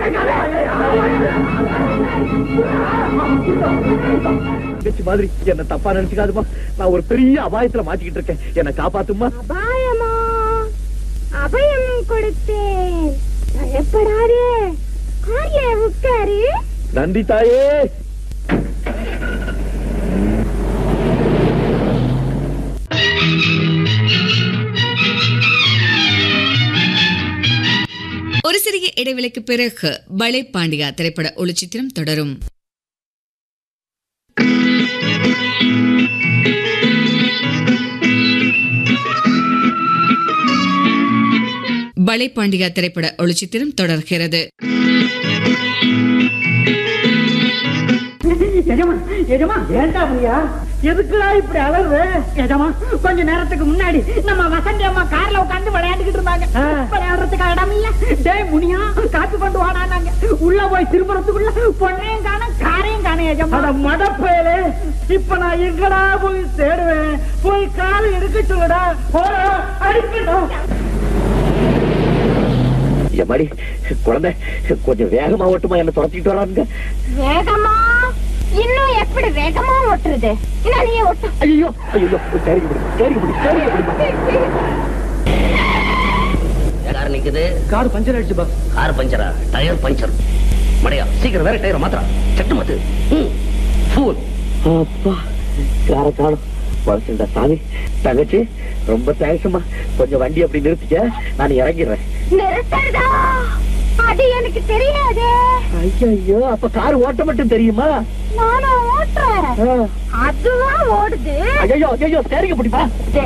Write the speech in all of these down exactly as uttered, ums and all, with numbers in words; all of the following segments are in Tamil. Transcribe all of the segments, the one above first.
மாதிரி என்ன தப்பா நினைச்சுக்காதுமா. நான் ஒரு பெரிய அபாயத்துல மாட்டிக்கிட்டு இருக்கேன். என்ன காப்பாத்துமா. அபாயமா? அபயம் கொடுத்தேன், பயப்படாதே. கார்ல உட்காரு. நன்றி தாயே. ஒரு சிறிய இடைவெளிக்கு பிறகு பலே பாண்டியா திரைப்பட ஒளிச்சித்திரம் தொடரும். பலே பாண்டியா திரைப்பட ஒளிச்சித்திரம் தொடர்கிறது. எதுக்குடா இப்படி அலறு? எஜமா, கொஞ்ச நேரத்துக்கு முன்னாடி நம்ம வசந்தி அம்மா கார்ல உட்காந்து விளையாண்டுகிட்டு இருந்தாங்க. விளையாடுறதுக்கு இடம் இல்ல. டேய் முனியா, காப்பி கொண்டு வாடானாங்க. உள்ள போய் திரும்புறதுக்குள்ள பொண்ணையும் காணும், காரையும் காணும். எஜமா, மடப்பேலே, இப்ப நான் எங்கடா போய் தேடுவேன்? போய் காரை எடுக்க சொல்லுடா. அடிக்கணும். எம்மாடி, குழந்தை கொஞ்சம் வேகமா ஓட்டுமா, என்ன துரத்திட்டு வராங்க. வேகமா? இன்னும் எப்படி வேகமா ஓட்டுறது? நீ ஓட்டு. ஐயோ ஐயோ, சரி சரி சரி. கார் நிக்குது. கார் பஞ்சர் ஆயிடுச்சு பாஸ். கார் பஞ்சரா? Tyre puncture. மடையா, சீக்கிரம் வேற டயர் மாத்திரா. சட்டு மத்து. ஃபூல். அப்பா, கார காணும். வளர்ச்சிருந்தா சாமி. தங்கச்சி, ரொம்ப தேங்க்ஸ்மா. கொஞ்சம் வண்டி அப்படி நிறுத்திக்க, நான் இறங்கிடுறேன். நிறுத்தறதா? அது எனக்கு தெரியாது. ஐயோ, அப்ப கார் ஓட்ட மட்டும் தெரியுமா? நானும் ஓட்டுறேன். அதுவா ஓடுது? ஐயோ ஐயோ, சரிங்க பிடிப்பா.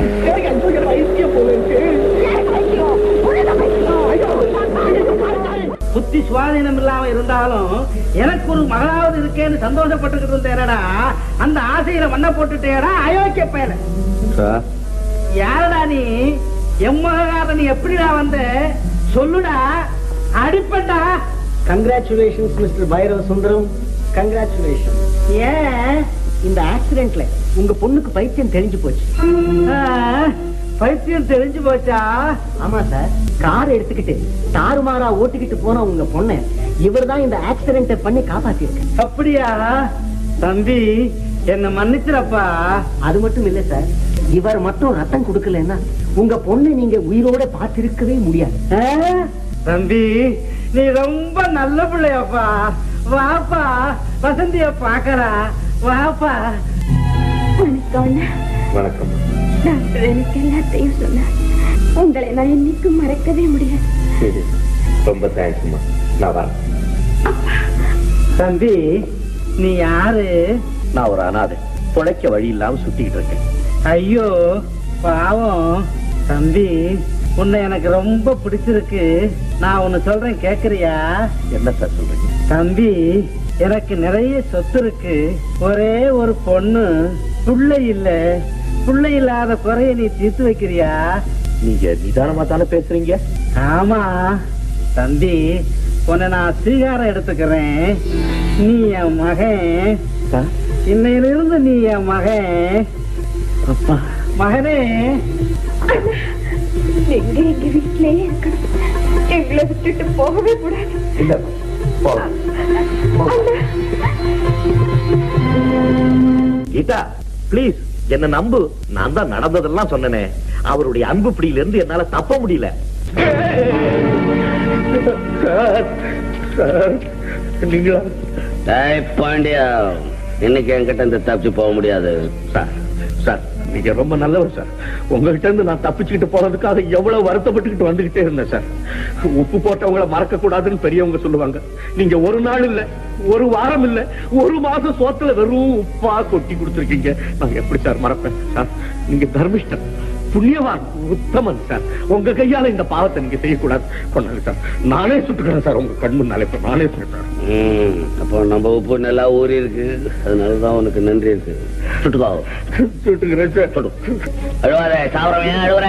புத்தி சுவாதீனம் இல்லாம இருந்தாலும் எனக்கு ஒரு மகளாவது இருக்கேன்னு சந்தோஷப்பட்டுக்கிட்டு இருந்தேனடா. அந்த ஆசையில மண்ணை போட்டுட்டேடா அயோக்கிய பேர. யாரடா நீ? எம்மகார நீ எப்படிடா வந்த? சொல்லுடா, அடிப்பட்டா. Congratulations mister Bhairava Sundaram, congratulation. ஏன் இந்த ஆக்சிடென்ட்ல உங்க பொண்ணுக்கு பைத்தியம் தெரிஞ்சு போச்சு? பைத்தியம் தெரிஞ்சு போச்சா? ஆமா சார். கார் எடுத்துக்கிட்டு தாறுமாறா ஓட்டிக்கிட்டு போன உங்க பொண்ணை இவர் தான் இந்த ஆக்சிடென்ட் பண்ணி காப்பாத்திருக்க. அப்படியா தம்பி? என்ன மன்னிச்சிரப்பா. அது மட்டும் இல்ல சார், இவர் மட்டும் ரத்தம் கொடுக்கலன்னா உங்க பொண்ணு நீங்க உயிரோட பார்த்திருக்கவே முடியாது. தம்பி, நீ ரொம்ப நல்ல பிள்ளையப்பா. வாப்பா, வசந்திய பாக்கறா. வாப்பா. வணக்கம். டாக்டர் எனக்கு எல்லாத்தையும் சொன்னார். உங்களை நான் இன்னைக்கும் மறக்கவே முடியாது. ரொம்ப தேங்க்ஸ்மா. நான் வரேன். தம்பி, நீ யாரு? நான் ஒரு அனாதை, பொழைக்க வழி இல்லாம சுத்திக்கிட்டு இருக்கேன். ஐயோ பாவம். தம்பி, உன்னை எனக்கு ரொம்ப பிடிச்சிருக்கு. நான் ஒன்னு சொல்றேன், கேக்குறியா? என்ன சார் சொல்றீங்க? தம்பி, எனக்கு நிறைய சொத்து இருக்கு. ஒரே ஒரு பொண்ணு. புள்ளை இல்ல. புள்ளை இல்லாத குறைய நீ தீர்த்து வைக்கிறியா? நீங்க நிதானமா தானே பேசுறீங்க? ஆமா தம்பி, உன்னை நான் ஸ்வீகாரம் எடுத்துக்கிறேன். நீ என் மகன். இன்னையிலிருந்து நீ என் மகன். அப்பா. மகனே, எங்க எங்க வீட்டிலேயே இருக்கணும். எங்களை விட்டுட்டு போகவே கூடாது. இல்ல, போலாம். கீதா, பிளீஸ் என்ன நம்பு. நான் தான் நடந்ததெல்லாம் சொன்னனே. அவருடைய அன்பு பிடியில இருந்து என்னால தப்ப முடியல. நீங்களா? பாண்டியா, இன்னைக்கு என்கிட்ட இருந்து தப்பிச்சு போக முடியாது. சார் சார், நீங்க ரொம்ப நல்லவர் சார். உங்ககிட்ட இருந்து நான் தப்பிச்சுக்கிட்டு போறதுக்காக எவ்வளவு வருத்தப்பட்டுக்கிட்டு வந்துகிட்டே இருந்தேன் சார். உப்பு போட்டவங்களை மறக்க கூடாதுன்னு பெரியவங்க சொல்லுவாங்க. நீங்க ஒரு நாள் இல்ல, ஒரு வாரம் இல்ல, ஒரு மாசம் சோத்துல வெறும் உப்பா கொட்டி கொடுத்துருக்கீங்க. நான் எப்படி சார் மறப்பேன்? சார், நீங்க தர்மிஷ்டன், புண்ணியவான், உத்தமன் சார். உங்க கையால இந்த பாவத்தை நீங்க செய்யக்கூடாது. கொண்டாங்க சார், நானே சுட்டுக்கிறேன் சார். உங்க கண் முன்னாலே நானே சுட்டுறேன். அப்போ நம்ம உப்பு நல்லா ஊறி இருக்கு, அதனாலதான் உனக்கு நன்றி இருக்கு. சுட்டுக்கோ. சுட்டுக்கிறேன் சார். சுடு. அழுவாரே, சாவரம் அழுவுறே.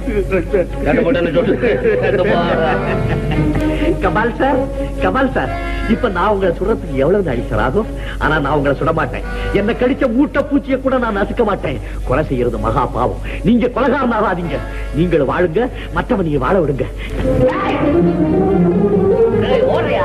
கபால் சார், கபால் சார், இப்ப நான் உங்களை சுடுறதுக்கு எவ்வளவு நாடி சார் ஆகும்? ஆனா நான் உங்களை சுட மாட்டேன். என்ன கடிச்ச மூட்டை பூச்சியை கூட நான் நசுக்க மாட்டேன். கொலை செய்யறது மகா பாவம். நீங்க கொலைகாரன் ஆகாதீங்க. நீங்கள் வாழுங்க, மற்றவன் நீங்க வாழ விடுங்க.